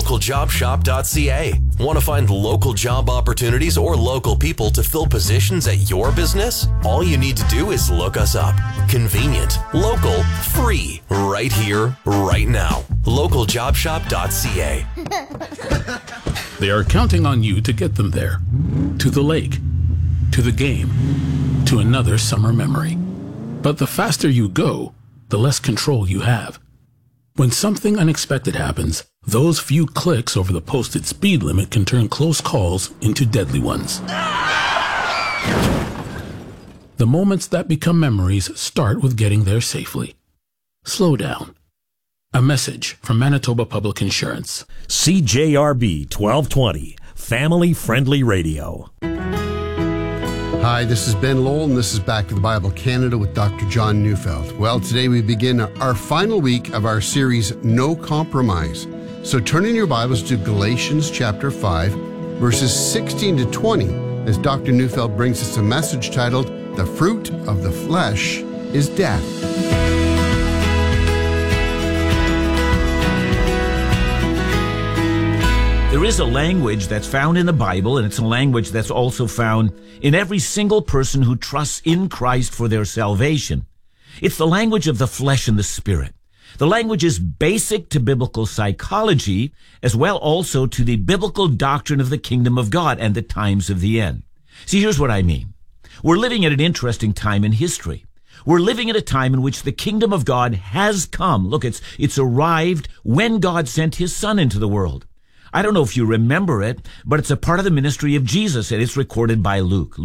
localjobshop.ca. Want to find local job opportunities or local people to fill positions at your business? All you need to do is look us up. Convenient, local, free, right here, right now. localjobshop.ca. They are counting on you to get them there. To the lake, to the game, to another summer memory. But the faster you go, the less control you have. When something unexpected happens, those few clicks over the posted speed limit can turn close calls into deadly ones. The moments that become memories start with getting there safely. Slow down. A message from Manitoba Public Insurance. CJRB 1220, family-friendly radio. Hi, this is Ben Lowell, and this is Back to the Bible Canada with Dr. John Neufeld. Well, today we begin our final week of our series, No Compromise. So turn in your Bibles to Galatians chapter 5, verses 16 to 20, as Dr. Neufeld brings us a message titled, The Fruit of the Flesh is Death. There is a language that's found in the Bible, and it's a language that's also found in every single person who trusts in Christ for their salvation. It's the language of the flesh and the spirit. The language is basic to biblical psychology, as well also to the biblical doctrine of the kingdom of God and the times of the end. See, here's what I mean. We're living at an interesting time in history. We're living at a time in which the kingdom of God has come. Look, it's arrived when God sent his Son into the world. I don't know if you remember it, but it's a part of the ministry of Jesus, and it's recorded by Luke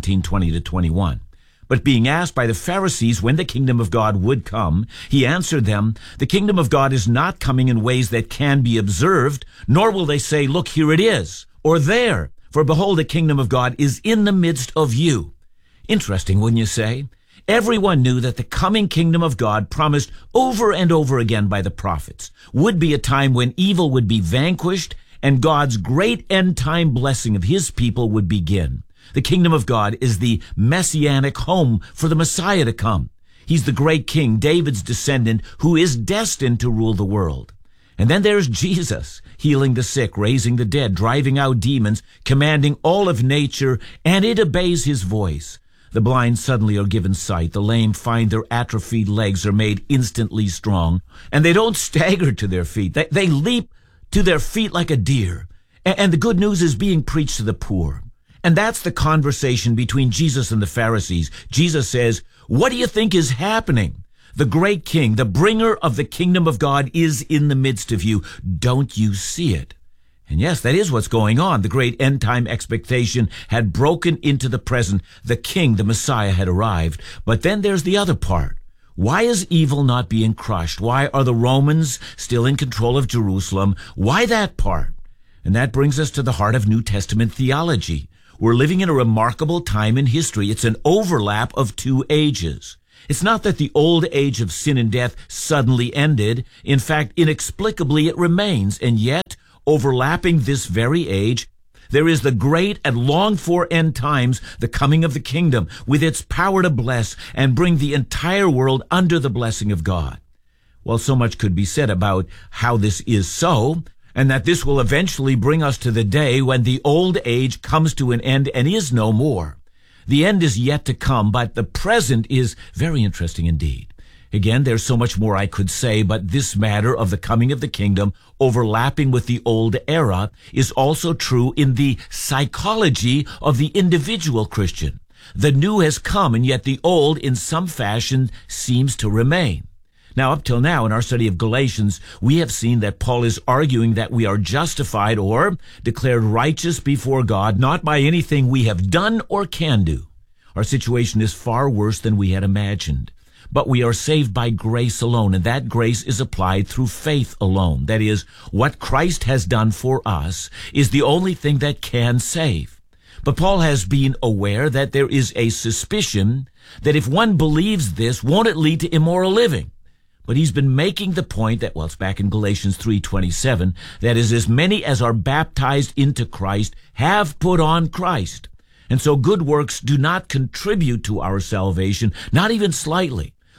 17:20-21. But being asked by the Pharisees when the kingdom of God would come, he answered them, "The kingdom of God is not coming in ways that can be observed, nor will they say, 'Look, here it is,' or 'there,' for behold, the kingdom of God is in the midst of you." Interesting, wouldn't you say? Everyone knew that the coming kingdom of God, promised over and over again by the prophets, would be a time when evil would be vanquished and God's great end-time blessing of his people would begin. The kingdom of God is the messianic home for the Messiah to come. He's the great king, David's descendant, who is destined to rule the world. And then there's Jesus, healing the sick, raising the dead, driving out demons, commanding all of nature, and it obeys his voice. The blind suddenly are given sight. The lame find their atrophied legs are made instantly strong. And they don't stagger to their feet. They leap to their feet like a deer. And the good news is being preached to the poor. And that's the conversation between Jesus and the Pharisees. Jesus says, "What do you think is happening? The great king, the bringer of the kingdom of God, is in the midst of you. Don't you see it?" And yes, that is what's going on. The great end-time expectation had broken into the present. The king, the Messiah, had arrived. But then there's the other part. Why is evil not being crushed? Why are the Romans still in control of Jerusalem? Why that part? And that brings us to the heart of New Testament theology. We're living in a remarkable time in history. It's an overlap of two ages. It's not that the old age of sin and death suddenly ended. In fact, inexplicably it remains. And yet, overlapping this very age, there is the great and longed-for end times, the coming of the kingdom, with its power to bless and bring the entire world under the blessing of God. Well, so much could be said about how this is so, and that this will eventually bring us to the day when the old age comes to an end and is no more. The end is yet to come, but the present is very interesting indeed. Again, there's so much more I could say, but this matter of the coming of the kingdom overlapping with the old era is also true in the psychology of the individual Christian. The new has come, and yet the old, in some fashion, seems to remain. Now, up till now, in our study of Galatians, we have seen that Paul is arguing that we are justified or declared righteous before God, not by anything we have done or can do. Our situation is far worse than we had imagined. But we are saved by grace alone, and that grace is applied through faith alone. That is, what Christ has done for us is the only thing that can save. But Paul has been aware that there is a suspicion that if one believes this, won't it lead to immoral living? But he's been making the point that, well, it's back in Galatians 3:27, that is, as many as are baptized into Christ have put on Christ. And so good works do not contribute to our salvation, not even slightly.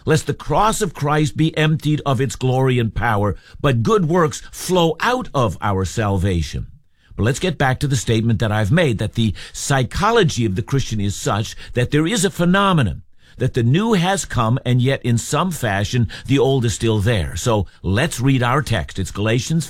lest the cross of Christ be emptied of its glory and power, but good works flow out of our salvation. But let's get back to the statement that I've made, that the psychology of the Christian is such that there is a phenomenon, that the new has come, and yet in some fashion the old is still there. So let's read our text. It's Galatians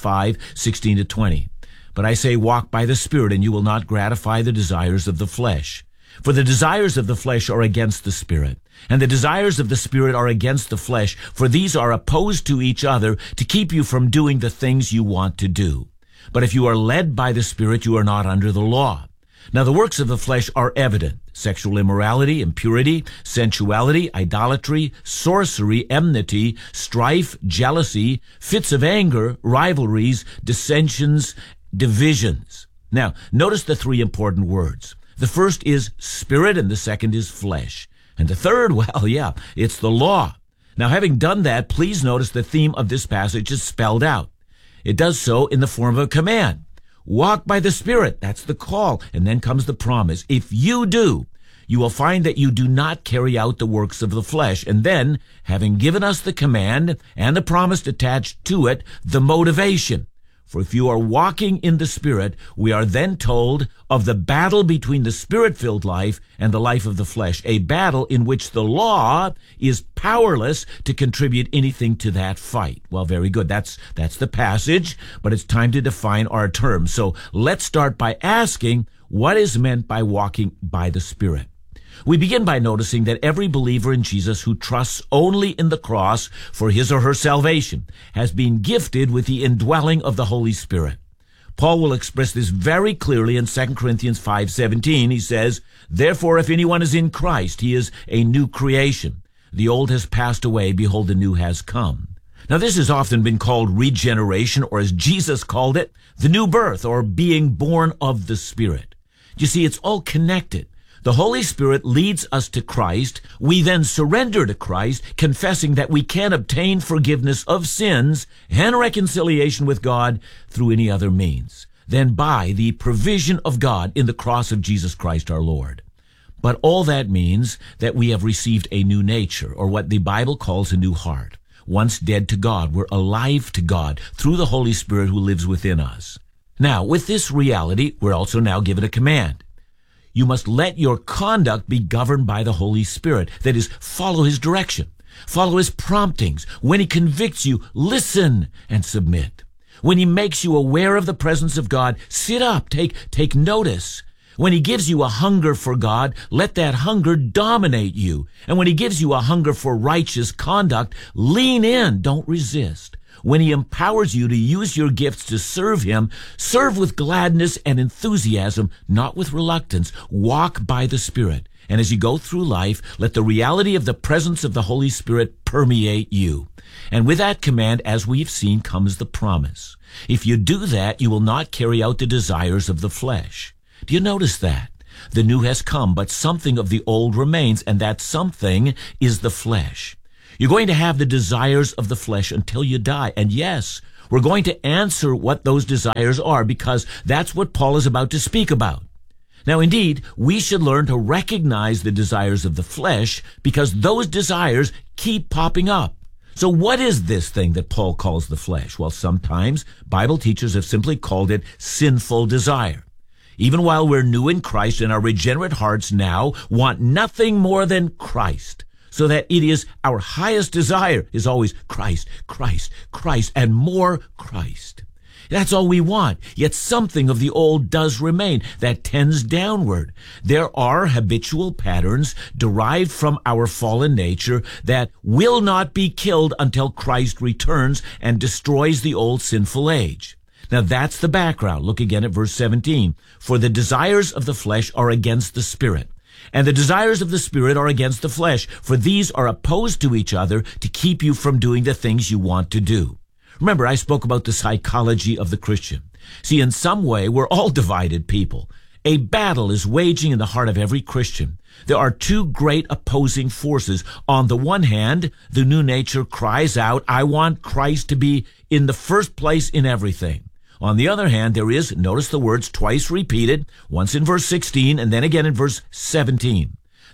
5:16-20. But I say, walk by the Spirit, and you will not gratify the desires of the flesh. For the desires of the flesh are against the Spirit, and the desires of the Spirit are against the flesh, for these are opposed to each other to keep you from doing the things you want to do. But if you are led by the Spirit, you are not under the law. Now the works of the flesh are evident: sexual immorality, impurity, sensuality, idolatry, sorcery, enmity, strife, jealousy, fits of anger, rivalries, dissensions, divisions. Now, notice the three important words. The first is spirit, and the second is flesh. And the third, well, it's the law. Now, having done that, please notice the theme of this passage is spelled out. It does so in the form of a command. Walk by the Spirit. That's the call. And then comes the promise. If you do, you will find that you do not carry out the works of the flesh. And then, having given us the command and the promise attached to it, the motivation. For if you are walking in the Spirit, we are then told of the battle between the Spirit-filled life and the life of the flesh, a battle in which the law is powerless to contribute anything to that fight. Well, very good. That's the passage, but it's time to define our terms. So let's start by asking, what is meant by walking by the Spirit? We begin by noticing that every believer in Jesus who trusts only in the cross for his or her salvation has been gifted with the indwelling of the Holy Spirit. Paul will express this very clearly in 2 Corinthians 5:17. He says, "Therefore, if anyone is in Christ, he is a new creation. The old has passed away, behold, the new has come." Now, this has often been called regeneration, or as Jesus called it, the new birth, or being born of the Spirit. You see, it's all connected. The Holy Spirit leads us to Christ. We then surrender to Christ, confessing that we can obtain forgiveness of sins and reconciliation with God through any other means than by the provision of God in the cross of Jesus Christ our Lord. But all that means that we have received a new nature, or what the Bible calls a new heart. Once dead to God, we're alive to God through the Holy Spirit who lives within us. Now, with this reality, we're also now given a command. You must let your conduct be governed by the Holy Spirit. That is, follow His direction. Follow His promptings. When He convicts you, listen and submit. When He makes you aware of the presence of God, sit up, take notice. When He gives you a hunger for God, let that hunger dominate you. And when He gives you a hunger for righteous conduct, lean in, don't resist. When He empowers you to use your gifts to serve Him, serve with gladness and enthusiasm, not with reluctance. Walk by the Spirit. And as you go through life, let the reality of the presence of the Holy Spirit permeate you. And with that command, as we've seen, comes the promise. If you do that, you will not carry out the desires of the flesh. Do you notice that? The new has come, but something of the old remains, and that something is the flesh. You're going to have the desires of the flesh until you die. And yes, we're going to answer what those desires are, because that's what Paul is about to speak about. Now, indeed, we should learn to recognize the desires of the flesh, because those desires keep popping up. So what is this thing that Paul calls the flesh? Well, sometimes Bible teachers have simply called it sinful desire. Even while we're new in Christ and our regenerate hearts now want nothing more than Christ, so that it is our highest desire is always Christ, Christ, Christ, and more Christ. That's all we want. Yet something of the old does remain that tends downward. There are habitual patterns derived from our fallen nature that will not be killed until Christ returns and destroys the old sinful age. Now that's the background. Look again at verse 17. For the desires of the flesh are against the Spirit, and the desires of the Spirit are against the flesh, for these are opposed to each other to keep you from doing the things you want to do. Remember, I spoke about the psychology of the Christian. See, in some way, we're all divided people. A battle is waging in the heart of every Christian. There are two great opposing forces. On the one hand, the new nature cries out, I want Christ to be in the first place in everything. On the other hand, there is, notice the words twice repeated, once in verse 16 and then again in verse 17.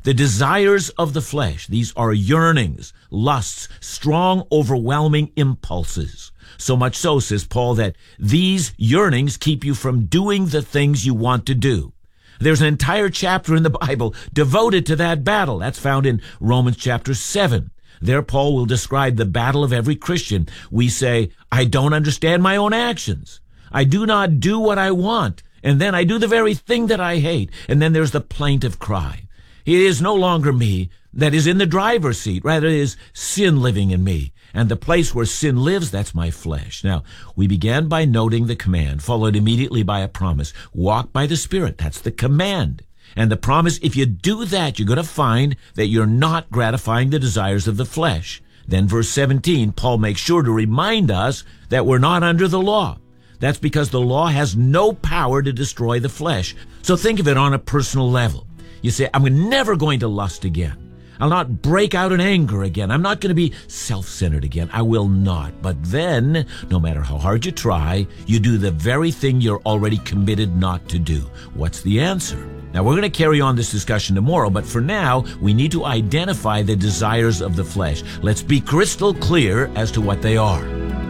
The desires of the flesh, these are yearnings, lusts, strong, overwhelming impulses. So much so, says Paul, that these yearnings keep you from doing the things you want to do. There's an entire chapter in the Bible devoted to that battle. That's found in Romans chapter 7. There Paul will describe the battle of every Christian. We say, I don't understand my own actions. I do not do what I want. And then I do the very thing that I hate. And then there's the plaintive cry. It is no longer me that is in the driver's seat. Rather, it is sin living in me. And the place where sin lives, that's my flesh. Now, we began by noting the command, followed immediately by a promise. Walk by the Spirit. That's the command. And the promise, if you do that, you're going to find that you're not gratifying the desires of the flesh. Then verse 17, Paul makes sure to remind us that we're not under the law. That's because the law has no power to destroy the flesh. So think of it on a personal level. You say, I'm never going to lust again. I'll not break out in anger again. I'm not going to be self-centered again. I will not. But then, no matter how hard you try, you do the very thing you're already committed not to do. What's the answer? Now, we're going to carry on this discussion tomorrow, but for now, we need to identify the desires of the flesh. Let's be crystal clear as to what they are.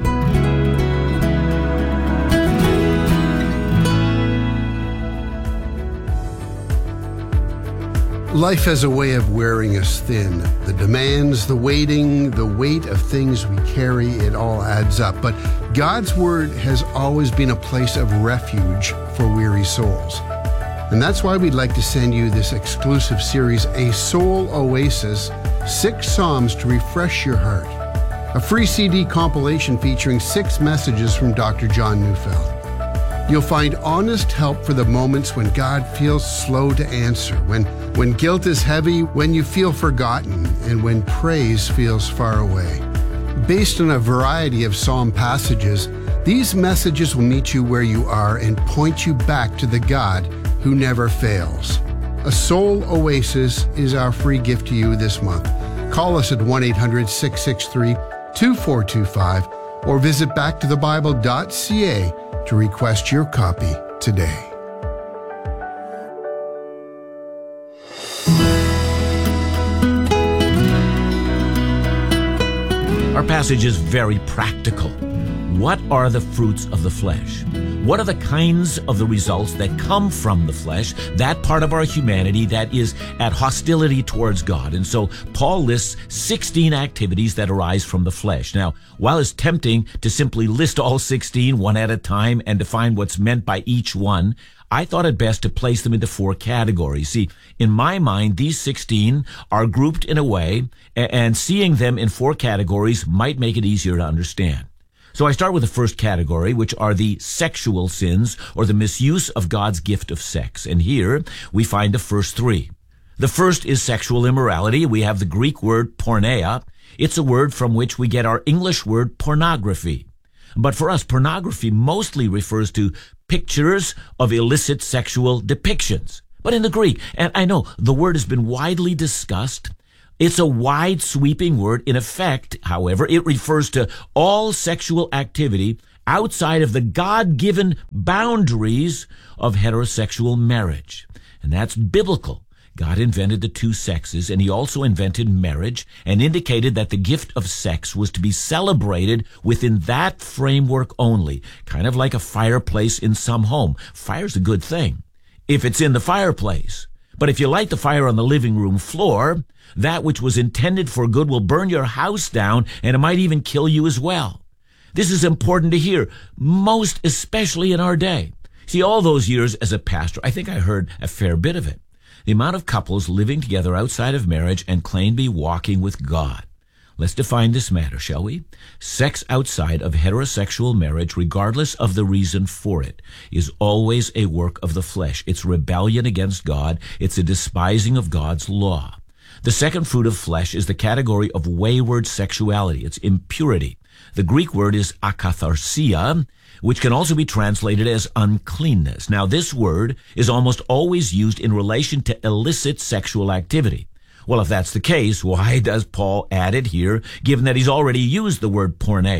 Life has a way of wearing us thin. The demands, the waiting, the weight of things we carry, it all adds up. But God's Word has always been a place of refuge for weary souls. And that's why we'd like to send you this exclusive series, A Soul Oasis, 6 Psalms to refresh your heart. A free CD compilation featuring 6 messages from Dr. John Neufeld. You'll find honest help for the moments when God feels slow to answer, when guilt is heavy, when you feel forgotten, and when praise feels far away. Based on a variety of psalm passages, these messages will meet you where you are and point you back to the God who never fails. A Soul Oasis is our free gift to you this month. Call us at 1-800-663-2425 or visit backtothebible.ca to request your copy today. Our passage is very practical. What are the fruits of the flesh? What are the kinds of the results that come from the flesh, that part of our humanity that is at hostility towards God? And so Paul lists 16 activities that arise from the flesh. Now, while it's tempting to simply list all 16 one at a time and define what's meant by each one, I thought it best to place them into 4 categories. See, in my mind, these 16 are grouped in a way, and seeing them in 4 categories might make it easier to understand. So I start with the first category, which are the sexual sins, or the misuse of God's gift of sex. And here we find the first 3. The first is sexual immorality. We have the Greek word porneia. It's a word from which we get our English word pornography. But for us, pornography mostly refers to pictures of illicit sexual depictions. But in the Greek, and I know the word has been widely discussed, it's a wide sweeping word. In effect, however, it refers to all sexual activity outside of the God-given boundaries of heterosexual marriage. And that's biblical. God invented the 2 sexes, and he also invented marriage and indicated that the gift of sex was to be celebrated within that framework only, kind of like a fireplace in some home. Fire's a good thing if it's in the fireplace. But if you light the fire on the living room floor, that which was intended for good will burn your house down, and it might even kill you as well. This is important to hear, most especially in our day. See, all those years as a pastor, I think I heard a fair bit of it. The amount of couples living together outside of marriage and claim to be walking with God. Let's define this matter, shall we? Sex outside of heterosexual marriage, regardless of the reason for it, is always a work of the flesh. It's rebellion against God. It's a despising of God's law. The second fruit of flesh is the category of wayward sexuality. It's impurity. The Greek word is akatharsia, which can also be translated as uncleanness. Now, this word is almost always used in relation to illicit sexual activity. Well, if that's the case, why does Paul add it here, given that he's already used the word porneia?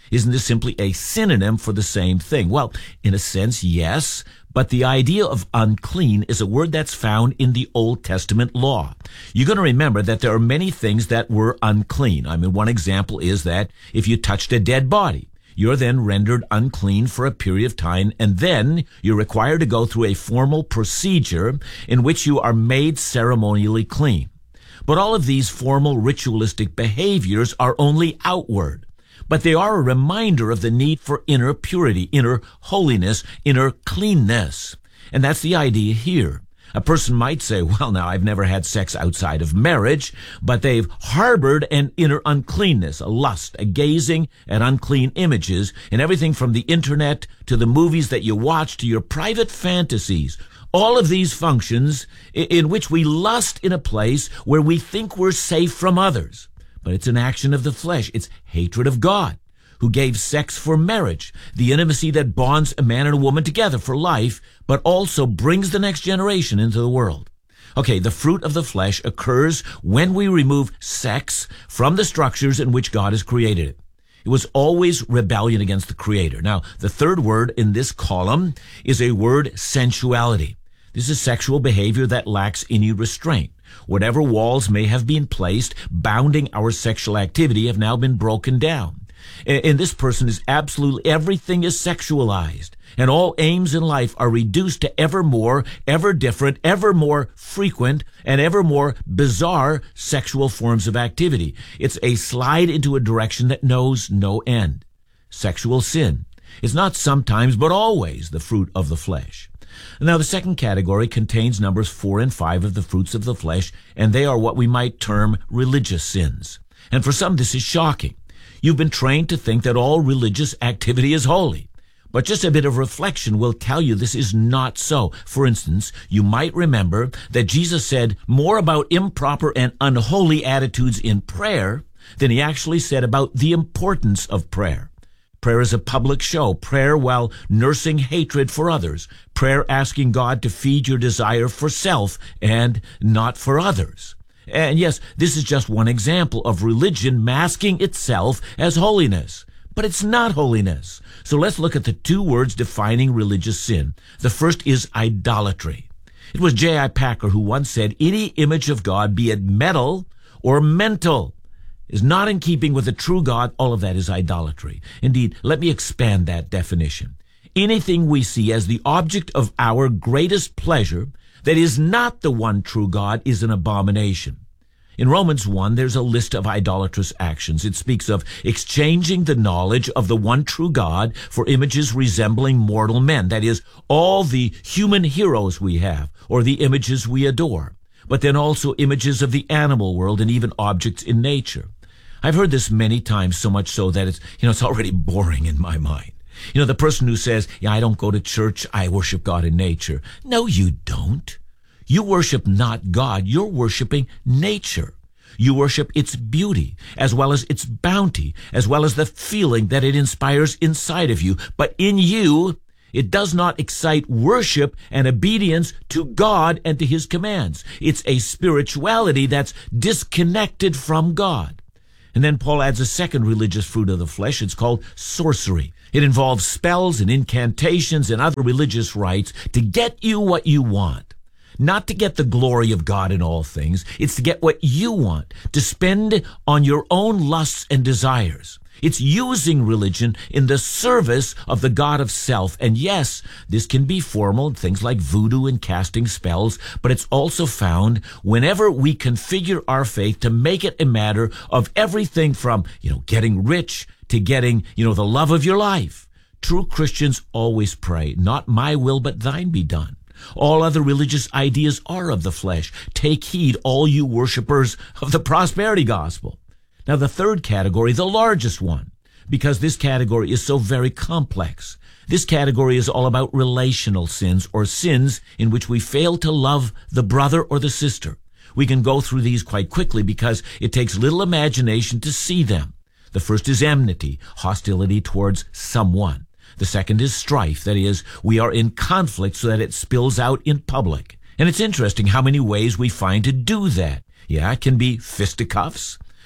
Isn't this simply a synonym for the same thing? Well, in a sense, yes, but the idea of unclean is a word that's found in the Old Testament law. You're going to remember that there are many things that were unclean. I mean, one example is that if you touched a dead body, you're then rendered unclean for a period of time, and then you're required to go through a formal procedure in which you are made ceremonially clean. But all of these formal ritualistic behaviors are only outward. But they are a reminder of the need for inner purity, inner holiness, inner cleanness. And that's the idea here. A person might say, well, now, I've never had sex outside of marriage, but they've harbored an inner uncleanness, a lust, a gazing at unclean images, and everything from the internet to the movies that you watch to your private fantasies. All of these functions in which we lust in a place where we think we're safe from others. But it's an action of the flesh. It's hatred of God, who gave sex for marriage, the intimacy that bonds a man and a woman together for life, but also brings the next generation into the world. Okay, the fruit of the flesh occurs when we remove sex from the structures in which God has created it. It was always rebellion against the Creator. Now, the third word in this column is a word sensuality. This is sexual behavior that lacks any restraint. Whatever walls may have been placed, bounding our sexual activity, have now been broken down. And this person is absolutely, everything is sexualized. And all aims in life are reduced to ever more, ever different, ever more frequent, and ever more bizarre sexual forms of activity. It's a slide into a direction that knows no end. Sexual sin is not sometimes, but always the fruit of the flesh. Now, the second category contains numbers 4 and 5 of the fruits of the flesh, and they are what we might term religious sins. And for some, this is shocking. You've been trained to think that all religious activity is holy. But just a bit of reflection will tell you this is not so. For instance, you might remember that Jesus said more about improper and unholy attitudes in prayer than he actually said about the importance of prayer. Prayer is a public show. Prayer while nursing hatred for others. Prayer asking God to feed your desire for self and not for others. And yes, this is just one example of religion masking itself as holiness. But it's not holiness. So let's look at the two words defining religious sin. The first is idolatry. It was J.I. Packer who once said, any image of God, be it metal or mental, is not in keeping with the true God. All of that is idolatry. Indeed, let me expand that definition. Anything we see as the object of our greatest pleasure that is not the one true God is an abomination. In Romans 1, there's a list of idolatrous actions. It speaks of exchanging the knowledge of the one true God for images resembling mortal men. That is, all the human heroes we have, or the images we adore, but then also images of the animal world and even objects in nature. I've heard this many times, so much so that it's already boring in my mind. The person who says, I don't go to church, I worship God in nature. No, you don't. You worship not God, you're worshiping nature. You worship its beauty, as well as its bounty, as well as the feeling that it inspires inside of you. But in you, it does not excite worship and obedience to God and to his commands. It's a spirituality that's disconnected from God. And then Paul adds a second religious fruit of the flesh. It's called sorcery. It involves spells and incantations and other religious rites to get you what you want. Not to get the glory of God in all things. It's to get what you want, to spend on your own lusts and desires. It's using religion in the service of the God of self. And yes, this can be formal, things like voodoo and casting spells, but it's also found whenever we configure our faith to make it a matter of everything from, getting rich to getting, the love of your life. True Christians always pray, not my will, but thine be done. All other religious ideas are of the flesh. Take heed, all you worshipers of the prosperity gospel. Now, the third category, the largest one, because this category is so very complex. This category is all about relational sins, or sins in which we fail to love the brother or the sister. We can go through these quite quickly because it takes little imagination to see them. The first is enmity, hostility towards someone. The second is strife, that is, we are in conflict so that it spills out in public. And it's interesting how many ways we find to do that. Yeah, it can be fisticuffs.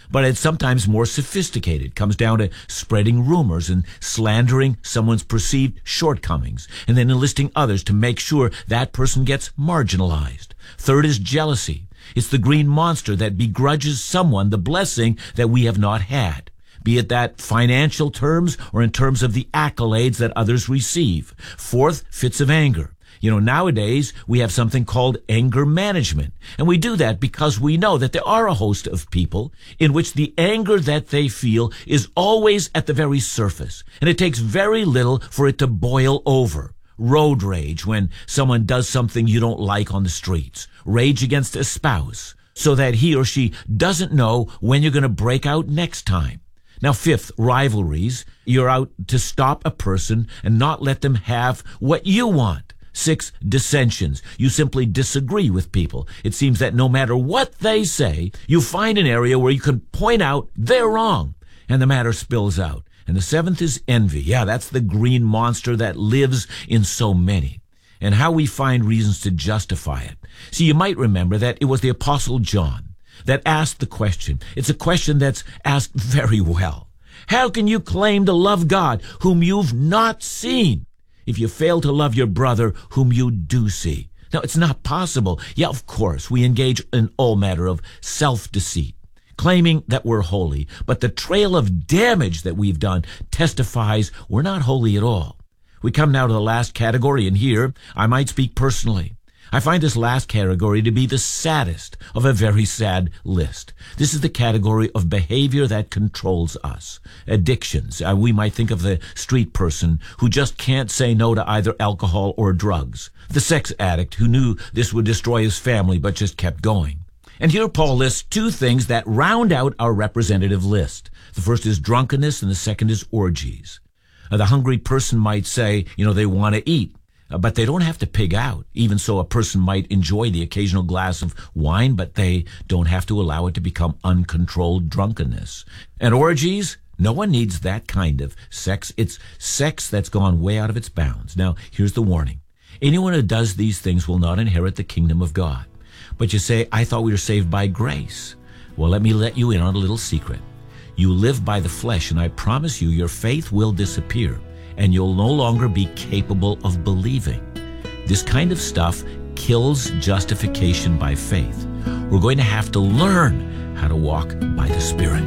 But it's sometimes more sophisticated. It comes down to spreading rumors and slandering someone's perceived shortcomings, and then enlisting others to make sure that person gets marginalized. Third is jealousy. It's the green monster that begrudges someone the blessing that we have not had, be it that financial terms or in terms of the accolades that others receive. Fourth, fits of anger. Nowadays we have something called anger management, and we do that because we know that there are a host of people in which the anger that they feel is always at the very surface, and it takes very little for it to boil over. Road rage, when someone does something you don't like on the streets. Rage against a spouse, so that he or she doesn't know when you're going to break out next time. Now, fifth, rivalries. You're out to stop a person and not let them have what you want. 6, dissensions. You simply disagree with people. It seems that no matter what they say, you find an area where you can point out they're wrong, and the matter spills out. And the 7th is envy. Yeah, that's the green monster that lives in so many, and how we find reasons to justify it. See, you might remember that it was the Apostle John that asked the question. It's a question that's asked very well. How can you claim to love God whom you've not seen, if you fail to love your brother whom you do see? Now, it's not possible. Yeah, of course, we engage in all matter of self-deceit, claiming that we're holy, but the trail of damage that we've done testifies we're not holy at all. We come now to the last category, and here I might speak personally. I find this last category to be the saddest of a very sad list. This is the category of behavior that controls us. Addictions. We might think of the street person who just can't say no to either alcohol or drugs. The sex addict who knew this would destroy his family but just kept going. And here Paul lists 2 things that round out our representative list. The first is drunkenness, and the second is orgies. The hungry person might say, they want to eat, but they don't have to pig out. Even so, a person might enjoy the occasional glass of wine, but they don't have to allow it to become uncontrolled drunkenness. And orgies, no one needs that kind of sex. It's sex that's gone way out of its bounds. Now, here's the warning. Anyone who does these things will not inherit the kingdom of God. But you say, I thought we were saved by grace. Well, let me let you in on a little secret. You live by the flesh, and I promise you your faith will disappear, and you'll no longer be capable of believing. This kind of stuff kills justification by faith. We're going to have to learn how to walk by the Spirit.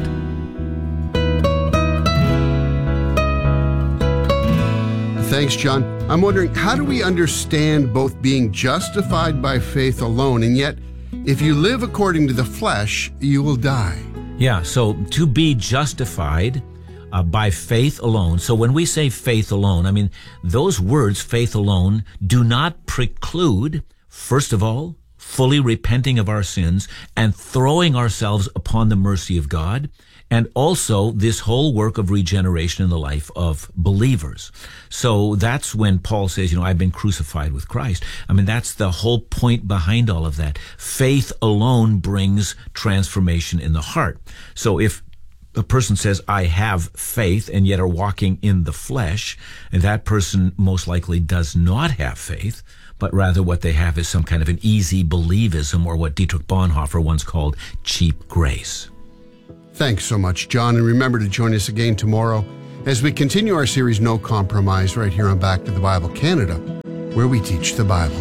Thanks, John. I'm wondering, how do we understand both being justified by faith alone, and yet, if you live according to the flesh, you will die? Yeah, so to be justified by faith alone. So when we say faith alone, those words, faith alone, do not preclude, first of all, fully repenting of our sins and throwing ourselves upon the mercy of God, and also this whole work of regeneration in the life of believers. So that's when Paul says, I've been crucified with Christ. That's the whole point behind all of that. Faith alone brings transformation in the heart. So if a person says, I have faith, and yet are walking in the flesh, and that person most likely does not have faith, but rather what they have is some kind of an easy believism, or what Dietrich Bonhoeffer once called cheap grace. Thanks so much, John, and remember to join us again tomorrow as we continue our series No Compromise right here on Back to the Bible Canada, where we teach the Bible.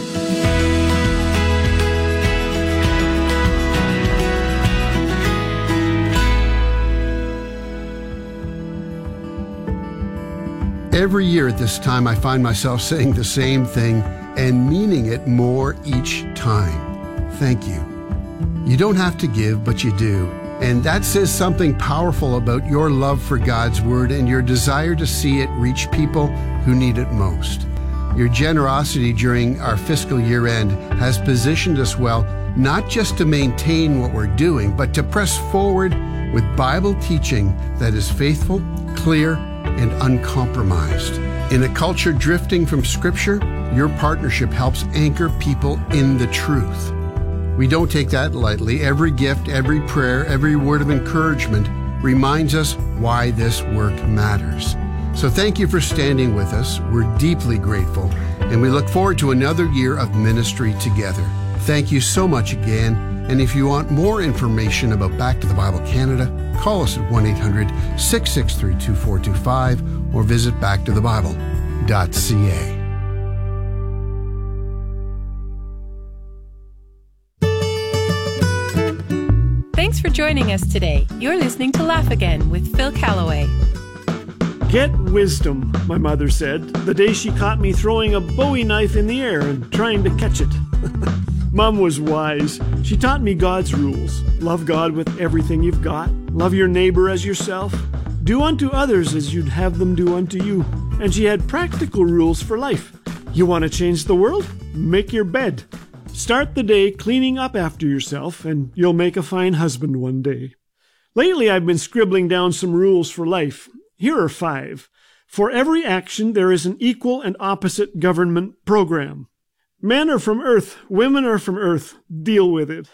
Every year at this time, I find myself saying the same thing and meaning it more each time. Thank you. You don't have to give, but you do. And that says something powerful about your love for God's Word and your desire to see it reach people who need it most. Your generosity during our fiscal year end has positioned us well, not just to maintain what we're doing, but to press forward with Bible teaching that is faithful, clear, and uncompromised. In a culture drifting from Scripture, your partnership helps anchor people in the truth. We don't take that lightly. Every gift, every prayer, every word of encouragement reminds us why this work matters. So thank you for standing with us. We're deeply grateful, and we look forward to another year of ministry together. Thank you so much again. And if you want more information about Back to the Bible Canada, call us at 1-800-663-2425 or visit backtothebible.ca. Thanks for joining us today. You're listening to Laugh Again with Phil Callaway. Get wisdom, my mother said, the day she caught me throwing a Bowie knife in the air and trying to catch it. Mom was wise. She taught me God's rules. Love God with everything you've got. Love your neighbor as yourself. Do unto others as you'd have them do unto you. And she had practical rules for life. You want to change the world? Make your bed. Start the day cleaning up after yourself, and you'll make a fine husband one day. Lately, I've been scribbling down some rules for life. Here are 5. For every action, there is an equal and opposite government program. Men are from Earth. Women are from Earth. Deal with it.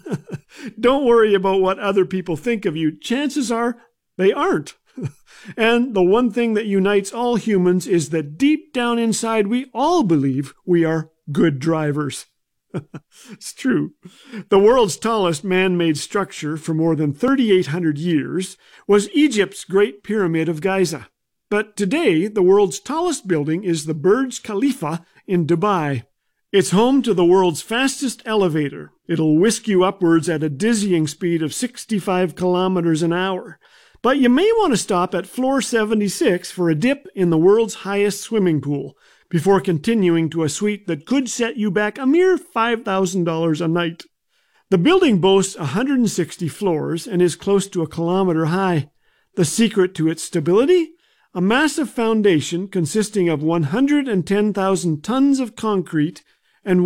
Don't worry about what other people think of you. Chances are they aren't. And the one thing that unites all humans is that deep down inside, we all believe we are good drivers. It's true. The world's tallest man-made structure for more than 3,800 years was Egypt's Great Pyramid of Giza. But today, the world's tallest building is the Burj Khalifa in Dubai. It's home to the world's fastest elevator. It'll whisk you upwards at a dizzying speed of 65 kilometers an hour. But you may want to stop at floor 76 for a dip in the world's highest swimming pool, before continuing to a suite that could set you back a mere $5,000 a night. The building boasts 160 floors and is close to a kilometer high. The secret to its stability? A massive foundation consisting of 110,000 tons of concrete and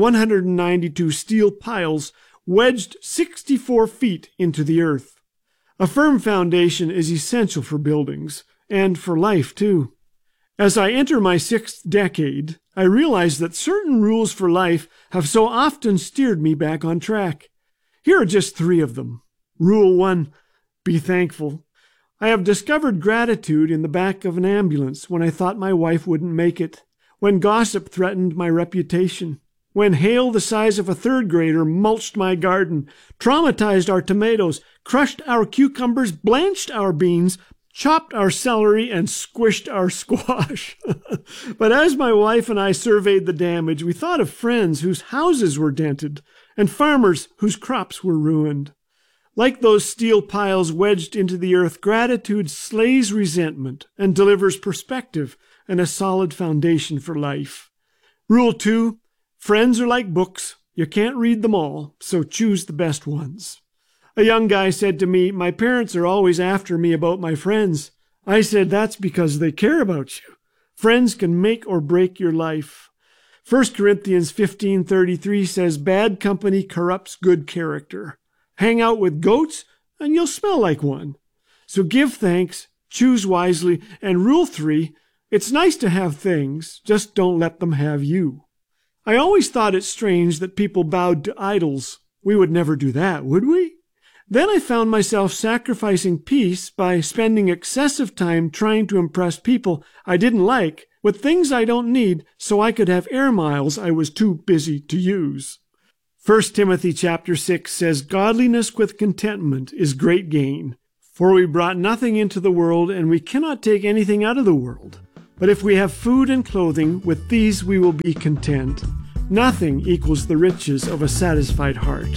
192 steel piles wedged 64 feet into the earth. A firm foundation is essential for buildings, and for life too. As I enter my 6th decade, I realize that certain rules for life have so often steered me back on track. Here are just 3 of them. Rule 1, be thankful. I have discovered gratitude in the back of an ambulance when I thought my wife wouldn't make it, when gossip threatened my reputation, when hail the size of a 3rd grader mulched my garden, traumatized our tomatoes, crushed our cucumbers, blanched our beans, chopped our celery, and squished our squash. But as my wife and I surveyed the damage, we thought of friends whose houses were dented and farmers whose crops were ruined. Like those steel piles wedged into the earth, gratitude slays resentment and delivers perspective and a solid foundation for life. Rule 2, friends are like books. You can't read them all, so choose the best ones. A young guy said to me, my parents are always after me about my friends. I said, that's because they care about you. Friends can make or break your life. 1 Corinthians 15:33 says, bad company corrupts good character. Hang out with goats, and you'll smell like one. So give thanks, choose wisely, and rule 3, it's nice to have things, just don't let them have you. I always thought it strange that people bowed to idols. We would never do that, would we? Then I found myself sacrificing peace by spending excessive time trying to impress people I didn't like with things I don't need so I could have air miles I was too busy to use. 1 Timothy chapter 6 says, godliness with contentment is great gain. For we brought nothing into the world, and we cannot take anything out of the world. But if we have food and clothing, with these we will be content. Nothing equals the riches of a satisfied heart.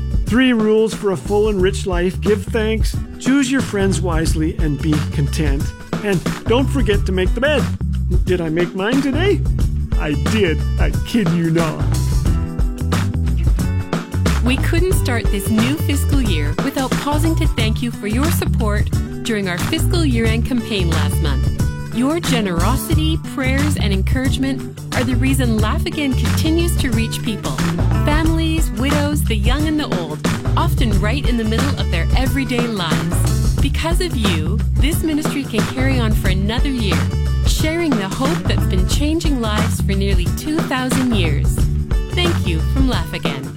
3 rules for a full and rich life. Give thanks, choose your friends wisely, and be content. And don't forget to make the bed. Did I make mine today? I did. I kid you not. We couldn't start this new fiscal year without pausing to thank you for your support during our fiscal year-end campaign last month. Your generosity, prayers, and encouragement are the reason Laugh Again continues to reach people. Families, widows, the young and the old, often right in the middle of their everyday lives. Because of you, this ministry can carry on for another year, sharing the hope that's been changing lives for nearly 2,000 years. Thank you from Laugh Again.